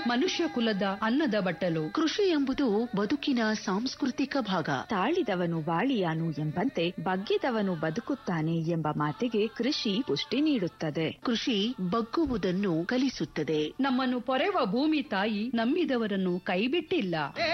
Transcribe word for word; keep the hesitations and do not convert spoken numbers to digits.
ಮನುಷ್ಯ ಕುಲದ ಅನ್ನದ ಬಟ್ಟಲು. ಕೃಷಿ ಎಂಬುದು ಬದುಕಿನ ಸಾಂಸ್ಕೃತಿಕ ಭಾಗ. ತಾಳಿದವನು ಬಾಳಿಯಾನು ಎಂಬಂತೆ ಬಗ್ಗಿದವನು ಬದುಕುತ್ತಾನೆ ಎಂಬ ಮಾತಿಗೆ ಕೃಷಿ ಪುಷ್ಟಿ ನೀಡುತ್ತದೆ. ಕೃಷಿ ಬಗ್ಗುವುದನ್ನು ಕಲಿಸುತ್ತದೆ. ನಮ್ಮನ್ನು ಪೊರೆವ ಭೂಮಿ ತಾಯಿ ನಂಬಿದವರನ್ನು ಕೈಬಿಟ್ಟಿಲ್ಲ.